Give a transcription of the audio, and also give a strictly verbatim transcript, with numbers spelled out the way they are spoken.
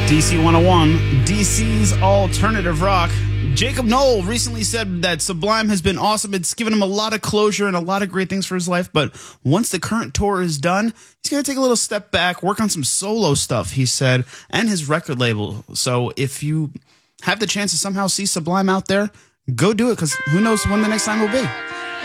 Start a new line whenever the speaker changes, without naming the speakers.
D C one oh one, D C's alternative rock. Jacob Knoll recently said that Sublime has been awesome. It's given him a lot of closure and a lot of great things for his life. But once the current tour is done, he's going to take a little step back, work on some solo stuff, he said, and his record label. So if you have the chance to somehow see Sublime out there, go do it, because who knows when the next time will be.